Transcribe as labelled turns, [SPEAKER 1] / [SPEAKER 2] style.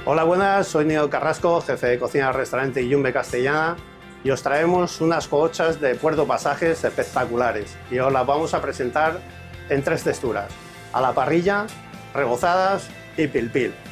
[SPEAKER 1] Hola, buenas, soy Nino Carrasco, jefe de cocina del restaurante Yumbe Castellana, y os traemos unas cohochas de Puerto Pasajes espectaculares y os las vamos a presentar en 3 texturas: a la parrilla, rebozadas y pil pil.